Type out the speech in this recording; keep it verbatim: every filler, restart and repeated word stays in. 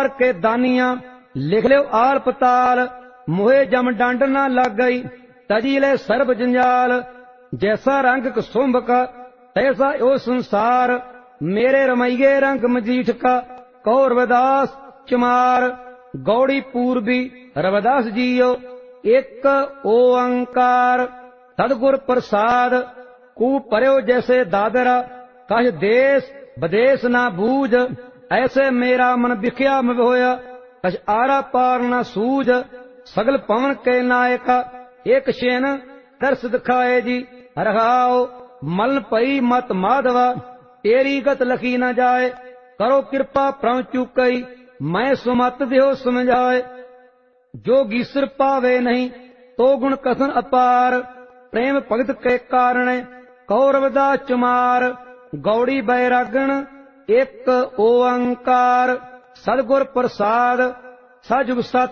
अपार के दानिया लिख लो आल पताल, मोहे जम डंड न लग गई तजी ले सर्ब जंजाल। जैसा रंग कुसुम्भ का तैसा ओ संसार, मेरे रमैये रंग मजीठ का कहो रविदास चमार। गौड़ी पूर्वी रविदास जीओ एक ओंकार, सदगुर प्रसाद कू परयो जैसे दादरा। कह देश विदेश ना बूझ, ऐसे मेरा मन बिख्या में होया। कछ आरा पार न सूझ, सगल पवन के नायका एक शेन दर्श दिखाए जी। रहाओ मलन पई मत माधवा, तेरी गत लखी न जाए। करो कृपा प्रम चुकई, मैं सुमत देहो समझाए। जो गीसर पावे नहीं तो गुण कथन अपार, प्रेम भगत के कारण कहो रविदास चमार। गौड़ी बैरागण एक ओंकार, सदगुर प्रसाद सजुग सत